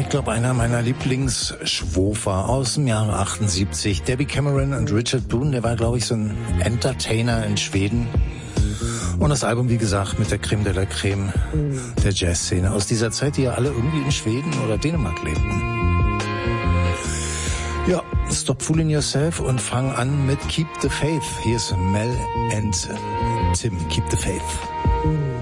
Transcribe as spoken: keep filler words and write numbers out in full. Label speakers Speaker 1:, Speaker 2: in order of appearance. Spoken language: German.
Speaker 1: ich glaube, einer meiner Lieblingsschwofer aus dem Jahre achtundsiebzig. Debbie Cameron und Richard Boone, der war, glaube ich, so ein Entertainer in Schweden. Und das Album, wie gesagt, mit der Creme de la Creme der Jazzszene aus dieser Zeit, die ja alle irgendwie in Schweden oder Dänemark lebten. Ja, Stop Fooling Yourself und fang an mit Keep the Faith. Hier ist Mel and Tim, Keep the Faith.